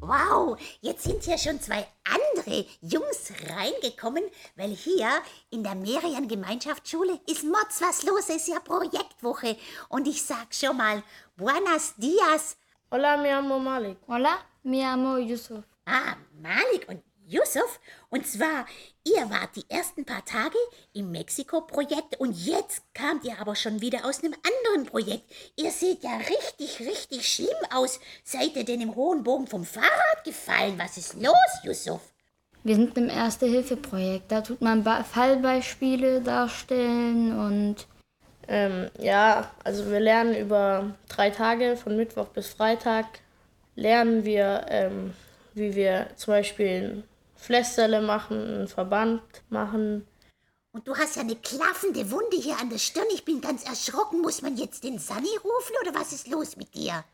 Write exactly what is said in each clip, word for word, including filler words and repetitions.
Wow, jetzt sind hier schon zwei andere Jungs reingekommen, weil hier in der Merian-Gemeinschaftsschule ist Mods was los, ist ja Projektwoche. Und ich sag schon mal, buenos dias. Hola, mi amo Malik. Hola, mi amo Yusuf. Ah, Malik und Yusuf. Und zwar, ihr wart die ersten paar Tage im Mexiko-Projekt und jetzt kamt ihr aber schon wieder aus einem anderen Projekt. Ihr seht ja richtig, richtig schlimm aus. Seid ihr denn im hohen Bogen vom Fahrrad gefallen? Was ist los, Yusuf? Wir sind im Erste-Hilfe-Projekt. Da tut man ba- Fallbeispiele darstellen und... Ähm, ja, also wir lernen über drei Tage, von Mittwoch bis Freitag, lernen wir, ähm, wie wir zum Beispiel Pflästerle machen, einen Verband machen. Und du hast ja eine klaffende Wunde hier an der Stirn. Ich bin ganz erschrocken. Muss man jetzt den Sunny rufen oder was ist los mit dir?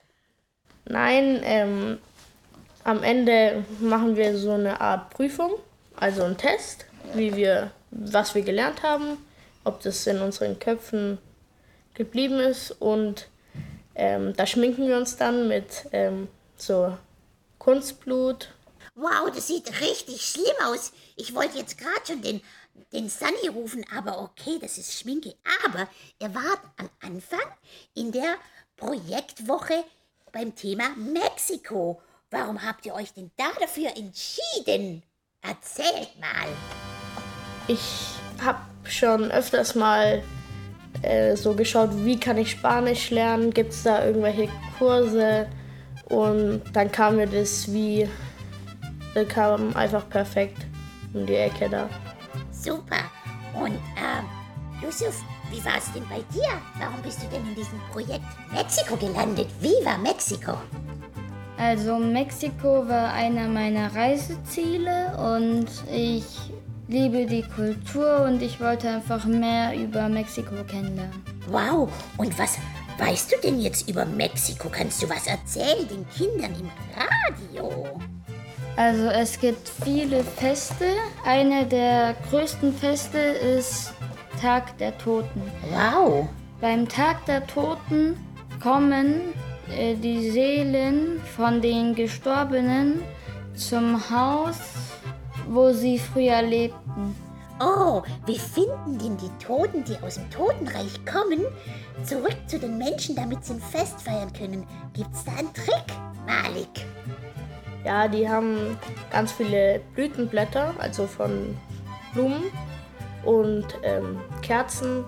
Nein, ähm, am Ende machen wir so eine Art Prüfung, also einen Test, wie wir, was wir gelernt haben, ob das in unseren Köpfen geblieben ist. Und ähm, da schminken wir uns dann mit ähm, so Kunstblut. Wow, das sieht richtig schlimm aus. Ich wollte jetzt gerade schon den, den Sunny rufen, aber okay, das ist Schminke. Aber ihr wart am Anfang in der Projektwoche beim Thema Mexiko. Warum habt ihr euch denn da dafür entschieden? Erzählt mal. Ich habe schon öfters mal äh, so geschaut, wie kann ich Spanisch lernen, gibt es da irgendwelche Kurse, und dann kam mir das wie, das kam einfach perfekt um die Ecke da. Super. Und ähm, Yusuf, wie war es denn bei dir? Warum bist du denn in diesem Projekt Mexiko gelandet? Viva Mexiko! Also Mexiko war einer meiner Reiseziele und ich liebe die Kultur und ich wollte einfach mehr über Mexiko kennenlernen. Wow, und was weißt du denn jetzt über Mexiko? Kannst du was erzählen den Kindern im Radio? Also es gibt viele Feste. Eine der größten Feste ist Tag der Toten. Wow. Beim Tag der Toten kommen äh, die Seelen von den Gestorbenen zum Haus, wo sie früher lebten. Oh, wie finden denn die Toten, die aus dem Totenreich kommen, zurück zu den Menschen, damit sie ein Fest feiern können? Gibt's da einen Trick, Malik? Ja, die haben ganz viele Blütenblätter, also von Blumen und ähm, Kerzen,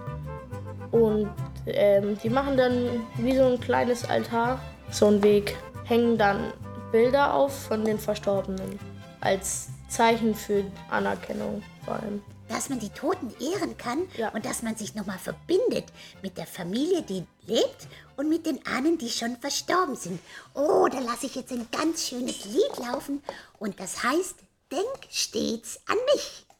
und ähm, die machen dann wie so ein kleines Altar, so einen Weg, hängen dann Bilder auf von den Verstorbenen als Zeichen für Anerkennung vor allem. Dass man die Toten ehren kann, Ja. und dass man sich nochmal verbindet mit der Familie, die lebt, und mit den Ahnen, die schon verstorben sind. Oh, da lasse ich jetzt ein ganz schönes Lied laufen und das heißt, denk stets an mich.